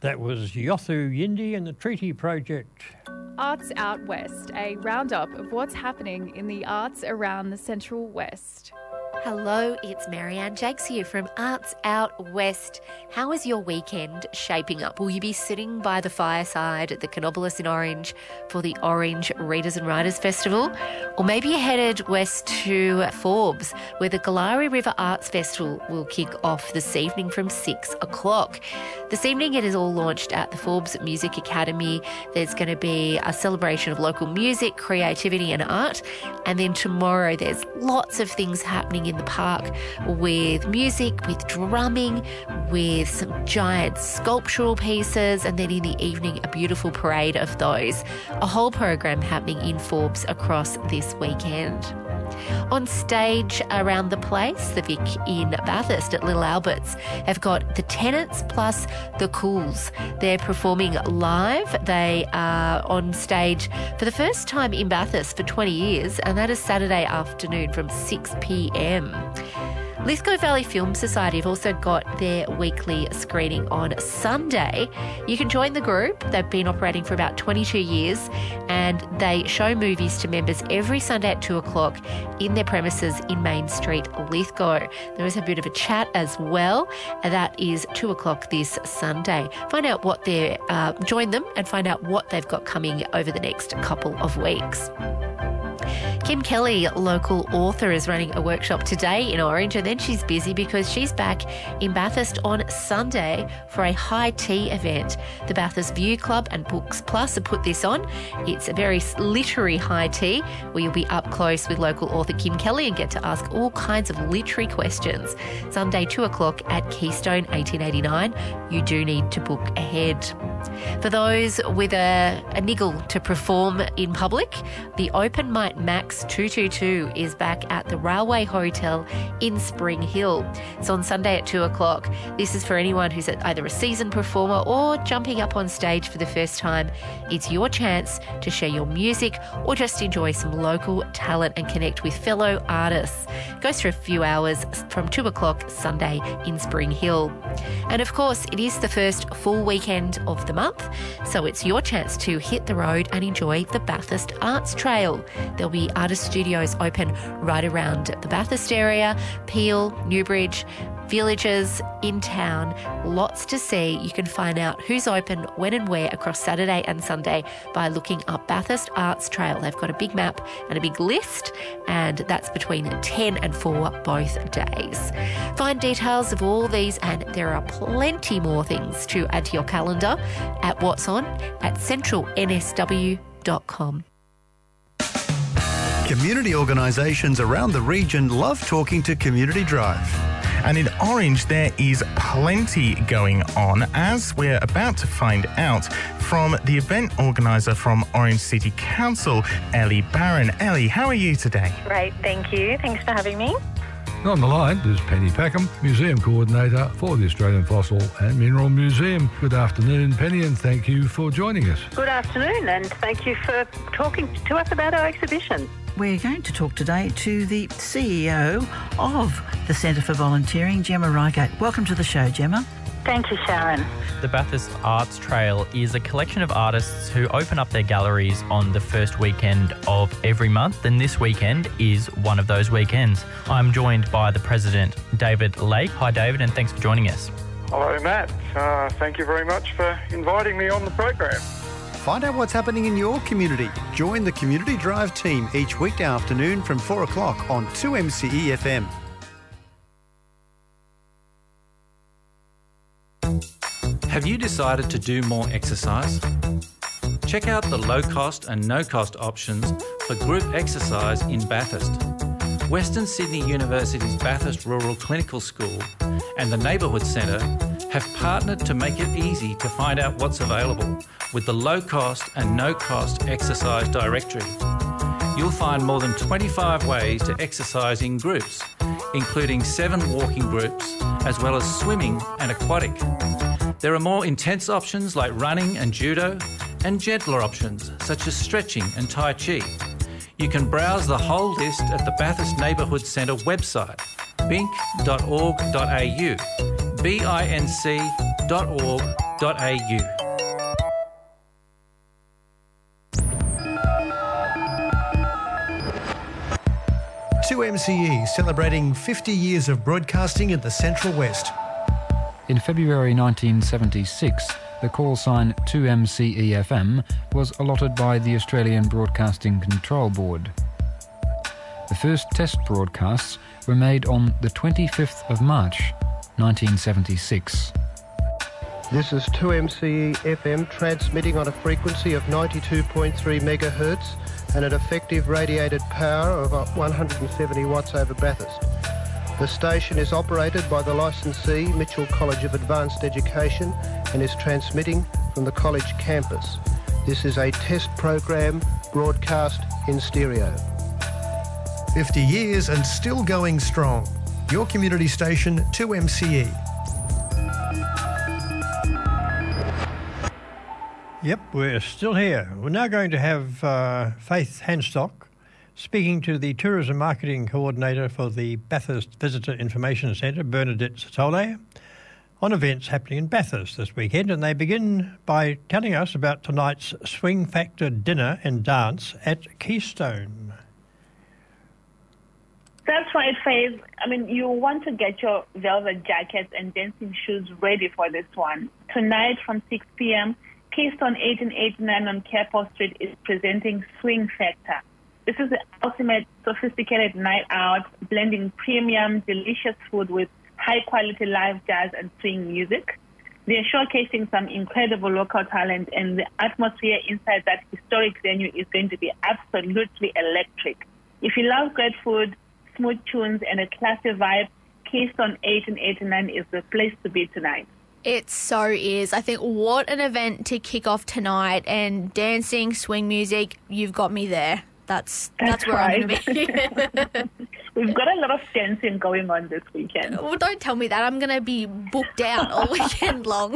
That was Yothu Yindi and the Treaty Project. Arts Out West, a roundup of what's happening in the arts around the Central West. Hello, it's Marianne Jakes here from Arts Out West. How is your weekend shaping up? Will you be sitting by the fireside at the Canobolas in Orange for the Orange Readers and Writers Festival? Or maybe you're headed west to Forbes, where the Galari River Arts Festival will kick off this evening from 6 o'clock. This evening it is all launched at the Forbes Music Academy. There's going to be a celebration of local music, creativity and art. And then tomorrow there's lots of things happening in the park with music, with drumming, with some giant sculptural pieces, and then in the evening a beautiful parade of those. A whole program happening in Forbes across this weekend. On stage around the place, the Vic in Bathurst at Little Albert's have got the Tenants plus the Cools. They're performing live. They are on stage for the first time in Bathurst for 20 years, and that is Saturday afternoon from 6 p.m. Lithgow Valley Film Society have also got their weekly screening on Sunday. You can join the group. They've been operating for about 22 years and they show movies to members every Sunday at 2 o'clock in their premises in Main Street, Lithgow. There is a bit of a chat as well, and that is 2 o'clock this Sunday. Find out what they're, join them and find out what they've got coming over the next couple of weeks. Kim Kelly, local author, is running a workshop today in Orange, and then she's busy because she's back in Bathurst on Sunday for a high tea event. The Bathurst View Club and Books Plus have put this on. It's a very literary high tea where you'll be up close with local author Kim Kelly and get to ask all kinds of literary questions. Sunday 2 o'clock at Keystone 1889. You do need to book ahead. For those with a niggle to perform in public, the Open Mic Max 222 is back at the Railway Hotel in Spring Hill. It's on Sunday at 2 o'clock. This is for anyone who's either a seasoned performer or jumping up on stage for the first time. It's your chance to share your music or just enjoy some local talent and connect with fellow artists. It goes for a few hours from 2 o'clock Sunday in Spring Hill. And of course, it is the first full weekend of the month, so it's your chance to hit the road and enjoy the Bathurst Arts Trail. There'll be artist studios open right around the Bathurst area, Peel, Newbridge, villages in town, lots to see. You can find out who's open, when and where across Saturday and Sunday by looking up Bathurst Arts Trail. They've got a big map and a big list, and that's between 10 and 4 both days. Find details of all these, and there are plenty more things to add to your calendar at What's On at centralnsw.com. Community organisations around the region love talking to Community Drive. And in Orange, there is plenty going on, as we're about to find out from the event organiser from Orange City Council, Ellie Barron. Ellie, how are you today? Great, thank you. Thanks for having me. On the line is Penny Packham, Museum Coordinator for the Australian Fossil and Mineral Museum. Good afternoon, Penny, and thank you for joining us. Good afternoon, and thank you for talking to us about our exhibition. We're going to talk today to the CEO of the Centre for Volunteering, Gemma Reigate. Welcome to the show, Gemma. Thank you, Sharon. The Bathurst Arts Trail is a collection of artists who open up their galleries on the first weekend of every month, and this weekend is one of those weekends. I'm joined by the president, David Lake. Hi, David, and thanks for joining us. Hello, Matt. Thank you very much for inviting me on the program. Find out what's happening in your community. Join the Community Drive team each weekday afternoon from 4 o'clock on 2MCE FM. Have you decided to do more exercise? Check out the low-cost and no-cost options for group exercise in Bathurst. Western Sydney University's Bathurst Rural Clinical School and the Neighbourhood Centre have partnered to make it easy to find out what's available with the low-cost and no-cost exercise directory. You'll find more than 25 ways to exercise in groups, including 7 walking groups, as well as swimming and aquatic. There are more intense options like running and judo, and gentler options such as stretching and Tai Chi. You can browse the whole list at the Bathurst Neighbourhood Centre website, bink.org.au, binc.org.au. 2MCE celebrating 50 years of broadcasting in the Central West. In February 1976, the call sign 2MCE-FM was allotted by the Australian Broadcasting Control Board. The first test broadcasts were made on the 25th of March, 1976. This is 2MCE-FM transmitting on a frequency of 92.3 megahertz and an effective radiated power of 170 watts over Bathurst. The station is operated by the licensee Mitchell College of Advanced Education and is transmitting from the college campus. This is a test program broadcast in stereo. 50 years and still going strong. Your community station, 2MCE. Yep, we're still here. We're now going to have Faith Hanstock speaking to the Tourism Marketing Coordinator for the Bathurst Visitor Information Centre, Bernadette Satole, on events happening in Bathurst this weekend. And they begin by telling us about tonight's Swing Factor dinner and dance at Keystone. That's right, Faith. I mean, you want to get your velvet jackets and dancing shoes ready for this one. Tonight from 6 p.m., Keystone 1889 on Keppel Street is presenting Swing Factor. This is the ultimate sophisticated night out, blending premium, delicious food with high-quality live jazz and swing music. They're showcasing some incredible local talent, and the atmosphere inside that historic venue is going to be absolutely electric. If you love great food, smooth tunes, and a classy vibe, Keystone 1889 is the place to be tonight. It so is. I think what an event to kick off tonight, and dancing, swing music, you've got me there. That's where right. I'm going to be. We've got a lot of dancing going on this weekend. Well, don't tell me that. I'm going to be booked out all weekend long.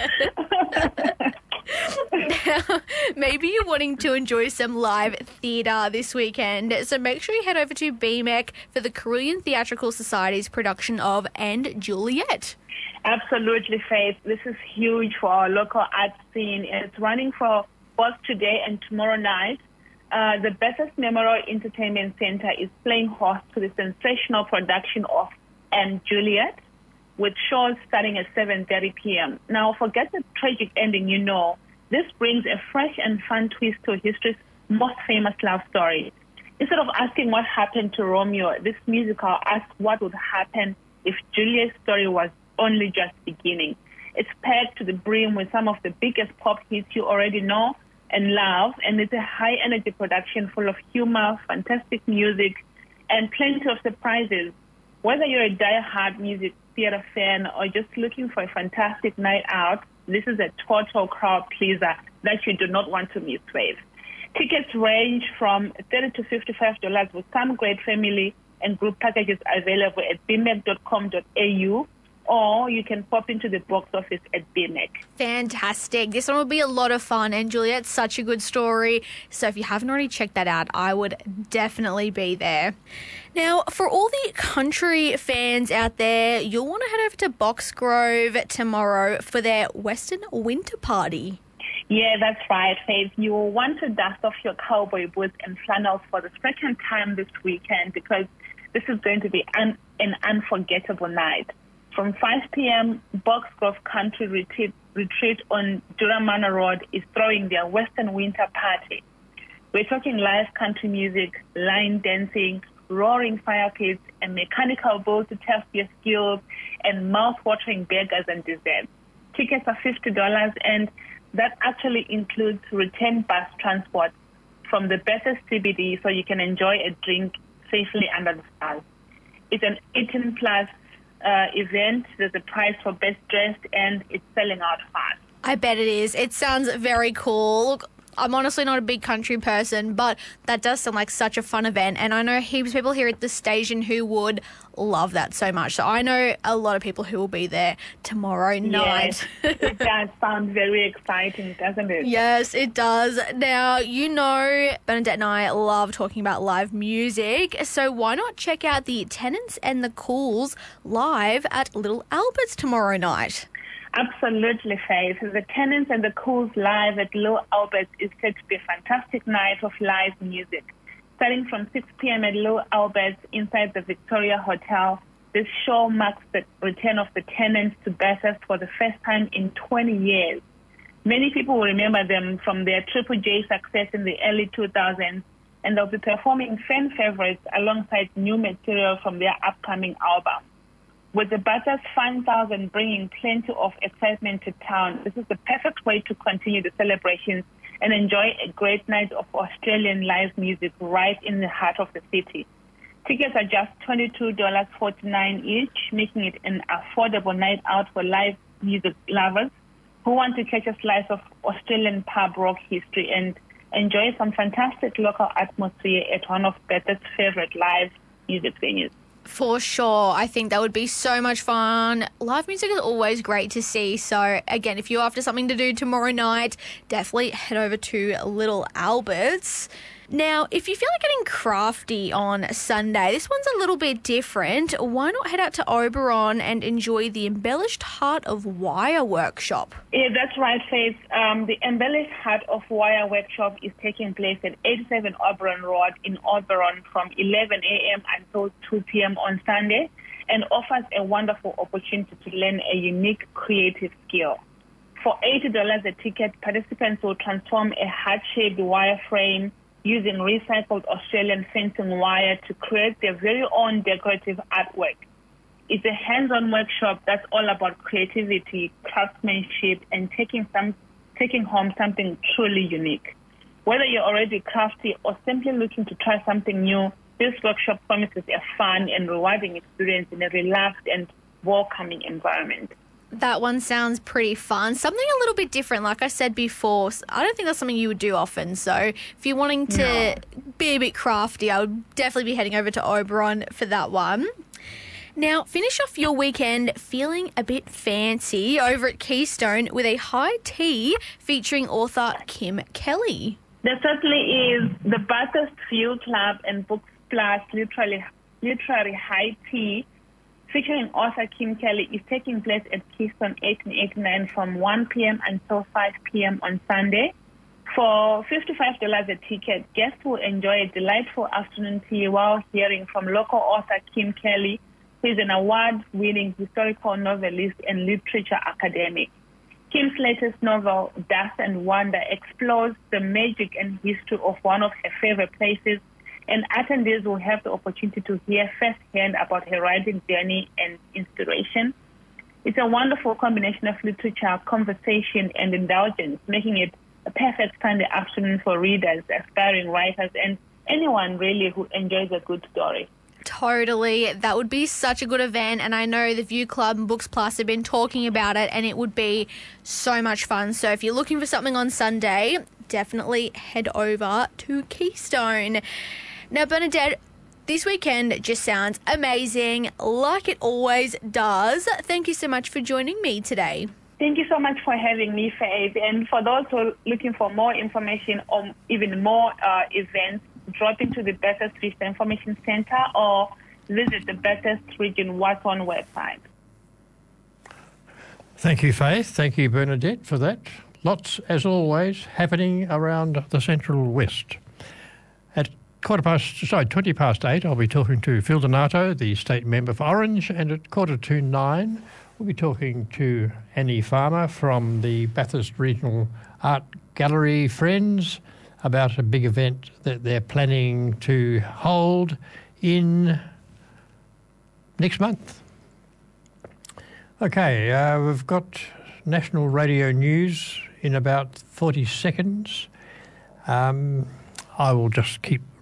Now, maybe you're wanting to enjoy some live theatre this weekend, so make sure you head over to BMEC for the Carillion Theatrical Society's production of And Juliet. Absolutely, Faith. This is huge for our local art scene, and it's running for both today and tomorrow night. The Bathurst Memorial Entertainment Centre is playing host to the sensational production of And Juliet, with shows starting at 7:30 p.m. Now, forget the tragic ending, this brings a fresh and fun twist to history's most famous love story. Instead of asking what happened to Romeo, this musical asks what would happen if Juliet's story was only just beginning. It's packed to the brim with some of the biggest pop hits you already know and love, and it's a high-energy production full of humor, fantastic music, and plenty of surprises. Whether you're a die-hard music theatre fan or just looking for a fantastic night out, this is a total crowd pleaser that you do not want to miss, Faith. Tickets range from $30 to $55 with some great family and group packages available at bmec.com.au, or you can pop into the box office at BMEC. Fantastic. This one will be a lot of fun, and Juliet's such a good story. So if you haven't already checked that out, I would definitely be there. Now, for all the country fans out there, you'll want to head over to Boxgrove tomorrow for their Western Winter Party. Yeah, that's right, Faith. You will want to dust off your cowboy boots and flannels for the second time this weekend, because this is going to be an unforgettable night. From 5 p.m., Boxgrove Country Retreat on Duramana Road is throwing their Western Winter Party. We're talking live country music, line dancing, roaring fire pits, a mechanical bull to test your skills, and mouth-watering burgers and desserts. Tickets are $50, and that actually includes return bus transport from the Bathurst CBD, so you can enjoy a drink safely under the stars. It's an 18-plus event. There's a prize for best dressed, and it's selling out fast. I bet it is. It sounds very cool. Look, I'm honestly not a big country person, but that does sound like such a fun event, and I know heaps of people here at the station who would love that so much. So I know a lot of people who will be there tomorrow night. Yes, it does sound very exciting, doesn't it? Yes, it does. Now, Bernadette and I love talking about live music, so why not check out the Tenants and the Cools live at Little Albert's tomorrow night? Absolutely, Faith. The Tenants and the Cools live at Low Alberts is set to be a fantastic night of live music. Starting from 6 p.m. at Low Alberts inside the Victoria Hotel, this show marks the return of the Tenants to Bathurst for the first time in 20 years. Many people will remember them from their Triple J success in the early 2000s, and they'll be performing fan favorites alongside new material from their upcoming album. With the Bathurst 5,000 bringing plenty of excitement to town, this is the perfect way to continue the celebrations and enjoy a great night of Australian live music right in the heart of the city. Tickets are just $22.49 each, making it an affordable night out for live music lovers who want to catch a slice of Australian pub rock history and enjoy some fantastic local atmosphere at one of Bathurst's favorite live music venues. For sure. I think that would be so much fun. Live music is always great to see. So, again, if you're after something to do tomorrow night, definitely head over to Little Alberts. Now, if you feel like getting crafty on Sunday, this one's a little bit different. Why not head out to Oberon and enjoy the Embellished Heart of Wire workshop? Yeah, that's right, Faith. The Embellished Heart of Wire workshop is taking place at 87 Oberon Road in Oberon from 11 a.m. until 2 p.m. on Sunday and offers a wonderful opportunity to learn a unique creative skill. For $80 a ticket, participants will transform a heart-shaped wire frame using recycled Australian fencing wire to create their very own decorative artwork. It's a hands-on workshop that's all about creativity, craftsmanship, and taking home something truly unique. Whether you're already crafty or simply looking to try something new, this workshop promises a fun and rewarding experience in a relaxed and welcoming environment. That one sounds pretty fun. Something a little bit different, like I said before. I don't think that's something you would do often. So if you're wanting to be a bit crafty, I would definitely be heading over to Oberon for that one. Now, finish off your weekend feeling a bit fancy over at Keystone with a high tea featuring author Kim Kelly. There certainly is. The Bathurst View Club and Books Plus Literary High Tea featuring author Kim Kelly is taking place at Keystone 1889 from 1 p.m. until 5 p.m. on Sunday. For $55 a ticket, guests will enjoy a delightful afternoon tea while hearing from local author Kim Kelly, who is an award-winning historical novelist and literature academic. Kim's latest novel, Dust and Wonder, explores the magic and history of one of her favorite places, and attendees will have the opportunity to hear firsthand about her writing journey and inspiration. It's a wonderful combination of literature, conversation, and indulgence, making it a perfect Sunday afternoon for readers, aspiring writers, and anyone really who enjoys a good story. Totally. That would be such a good event, and I know the View Club and Books Plus have been talking about it, and it would be so much fun. So if you're looking for something on Sunday, definitely head over to Keystone. Now, Bernadette, this weekend just sounds amazing, like it always does. Thank you so much for joining me today. Thank you so much for having me, Faith. And for those who are looking for more information on even more events, drop into the Bathurst Regional Information Centre or visit the Bathurst Region Watson website. Thank you, Faith. Thank you, Bernadette, for that. Lots, as always, happening around the Central West. At 20 past 8, I'll be talking to Phil Donato, the state member for Orange, and at 9:15, we'll be talking to Annie Farmer from the Bathurst Regional Art Gallery Friends about a big event that they're planning to hold in next month. Okay, we've got national radio news in about 40 seconds. I will just keep